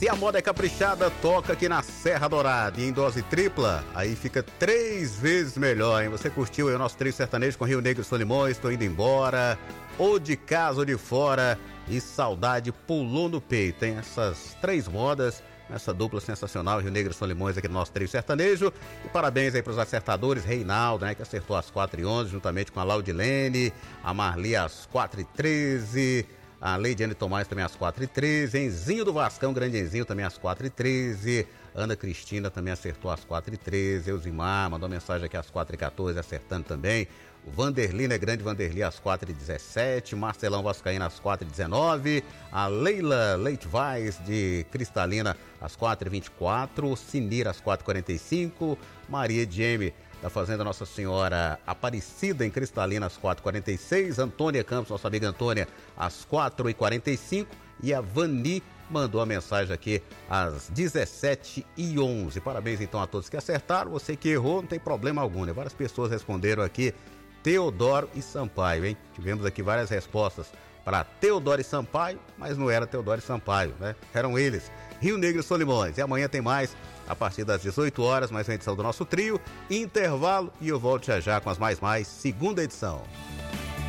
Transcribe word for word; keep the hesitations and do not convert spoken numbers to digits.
Se a moda é caprichada, toca aqui na Serra Dourada. E em dose tripla, aí fica três vezes melhor, hein? Você curtiu aí o nosso trio sertanejo com Rio Negro e Solimões, Tô Indo Embora, ou de casa ou de fora, e Saudade Pulou no Peito, hein? Essas três modas, essa dupla sensacional, Rio Negro e Solimões aqui no nosso trio sertanejo. E parabéns aí pros acertadores, Reinaldo, né? Que acertou às quatro e onze, juntamente com a Laudilene, a Marli às quatro e treze... A Leidiane Tomás também às quatro e treze, Enzinho do Vascão, grande Enzinho, também às quatro e treze, Ana Cristina também acertou às quatro e treze, Elzimar mandou mensagem aqui às quatro e quatorze, acertando também. O Vanderli, né, grande Vanderli, às quatro e dezessete, Marcelão Vascaína às quatro e dezenove, a Leila Leite Vaz de Cristalina às quatro e vinte e quatro, Sinira às quatro e quarenta e cinco, Maria Edieme da Fazenda Nossa Senhora Aparecida em Cristalina às quatro e quarenta e seis, Antônia Campos, nossa amiga Antônia, às quatro e quarenta e cinco, e a Vani mandou a mensagem aqui às dezessete e onze. Parabéns então a todos que acertaram, você que errou não tem problema algum, né? Várias pessoas responderam aqui Teodoro e Sampaio, hein? Tivemos aqui várias respostas para Teodoro e Sampaio, mas não era Teodoro e Sampaio, né? Eram eles, Rio Negro e Solimões. E amanhã tem mais, a partir das dezoito horas, mais uma edição do nosso trio, intervalo, e eu volto já já com as mais mais, segunda edição.